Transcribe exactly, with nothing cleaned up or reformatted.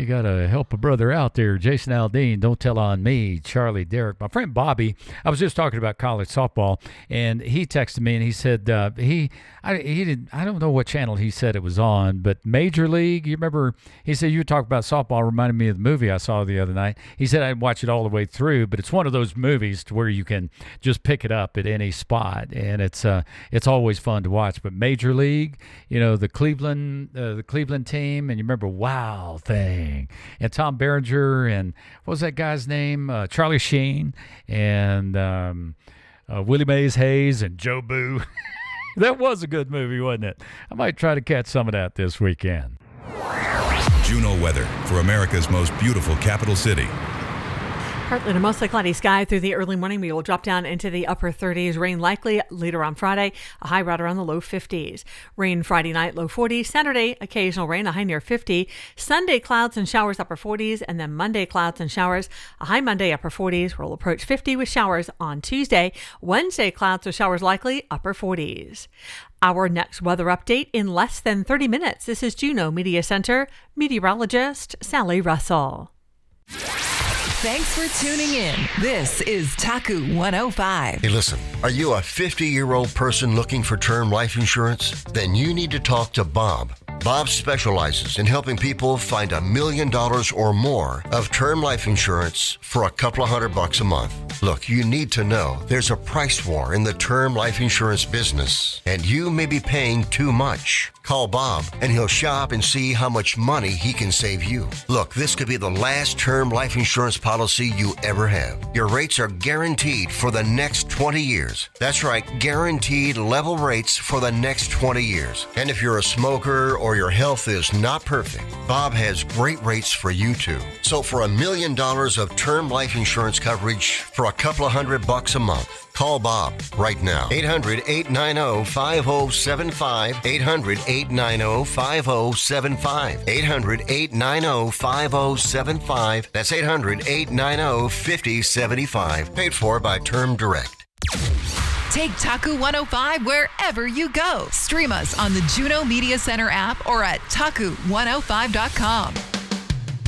you got to help a brother out there. Jason Aldean, don't tell on me. Charlie, Derek. My friend Bobby, I was just talking about college softball, and he texted me, and he said uh, he I, he didn't, I don't know what channel he said it was on, but Major League, you remember, he said you were talking about softball, reminded me of the movie I saw the other night. He said I'd watch it all the way through, but it's one of those movies to where you can just pick it up at any spot, and it's uh, it's always fun to watch. But Major League, you know, the Cleveland uh, the Cleveland team, and you remember Wow Thing, and Tom Berenger, and what was that guy's name? Uh, Charlie Sheen, and um, uh, Willie Mays Hayes, and Joe Boo. That was a good movie, wasn't it? I might try to catch some of that this weekend. Juno weather for America's most beautiful capital city. Partly to mostly cloudy sky through the early morning. We will drop down into the upper thirties. Rain likely later on Friday. A high right around the low fifties. Rain Friday night, low forties. Saturday, occasional rain, a high near fifty. Sunday, clouds and showers, upper forties. And then Monday, clouds and showers. A high Monday, upper forties. We'll approach fifty with showers on Tuesday. Wednesday, clouds or showers likely, upper forties. Our next weather update in less than thirty minutes. This is Juneau Media Center meteorologist Sally Russell. Thanks for tuning in. This is Taku one oh five. Hey, listen, are you a fifty-year-old person looking for term life insurance? Then you need to talk to Bob. Bob specializes in helping people find a million dollars or more of term life insurance for a couple of hundred bucks a month. Look, you need to know there's a price war in the term life insurance business, and you may be paying too much. Call Bob, and he'll shop and see how much money he can save you. Look, this could be the last term life insurance policy you ever have. Your rates are guaranteed for the next twenty years. That's right, guaranteed level rates for the next twenty years. And if you're a smoker or your health is not perfect, Bob has great rates for you too. So for a million dollars of term life insurance coverage for a couple of hundred bucks a month, call Bob right now. eight hundred, eight nine zero, five zero seven five. eight hundred, eight nine zero, five zero seven five. eight hundred, eight nine zero, five zero seven five. That's eight hundred, eight nine zero, five zero seven five. Paid for by Term Direct. Take Taku one oh five wherever you go. Stream us on the Juneau Media Center app or at taku one oh five dot com.